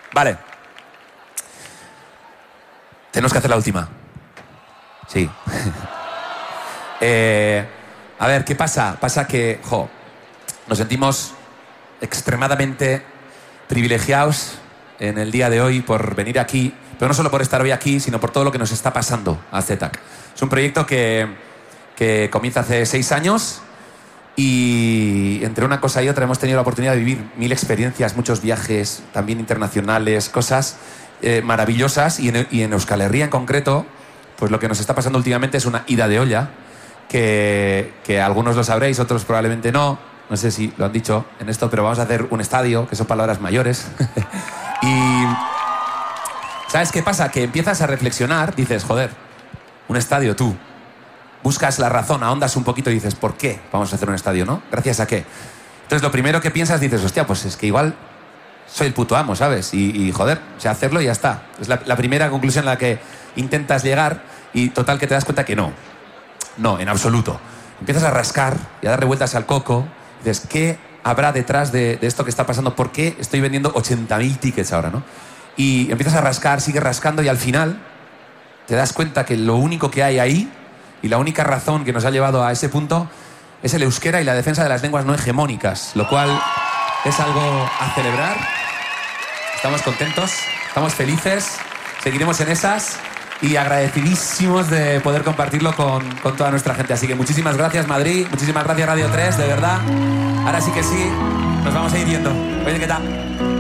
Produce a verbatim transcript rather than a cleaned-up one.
Vale. Tenemos que hacer la última. Sí. eh, a ver, ¿qué pasa? Pasa que, jo, nos sentimos extremadamente privilegiados en el día de hoy por venir aquí, pero no solo por estar hoy aquí, sino por todo lo que nos está pasando a Z T A C. Es un proyecto que, que comienza hace seis años y entre una cosa y otra hemos tenido la oportunidad de vivir mil experiencias, muchos viajes, también internacionales, cosas eh, maravillosas. Y en, y en Euskal Herria en concreto, pues lo que nos está pasando últimamente es una ida de olla, que, que algunos lo sabréis, otros probablemente no. No sé si lo han dicho en esto, pero vamos a hacer un estadio, que son palabras mayores. Y ¿sabes qué pasa? Que empiezas a reflexionar, dices, joder, un estadio tú. Buscas la razón, ahondas un poquito y dices, ¿por qué vamos a hacer un estadio, no? ¿Gracias a qué? Entonces lo primero que piensas, dices, hostia, pues es que igual soy el puto amo, ¿sabes? Y, y joder, o sea, hacerlo y ya está. Es la, la primera conclusión a la que intentas llegar y total que te das cuenta que no. No, en absoluto. Empiezas a rascar y a darle vueltas al coco. Dices, ¿qué habrá detrás de, de esto que está pasando? ¿Por qué estoy vendiendo ochenta mil tickets ahora, no? Y empiezas a rascar, sigues rascando y al final te das cuenta que lo único que hay ahí y la única razón que nos ha llevado a ese punto es el euskera y la defensa de las lenguas no hegemónicas, lo cual es algo a celebrar. Estamos contentos, estamos felices, seguiremos en esas y agradecidísimos de poder compartirlo con, con toda nuestra gente. Así que muchísimas gracias, Madrid, muchísimas gracias, Radio tres, de verdad. Ahora sí que sí, nos vamos a ir yendo. Oye, ¿qué tal?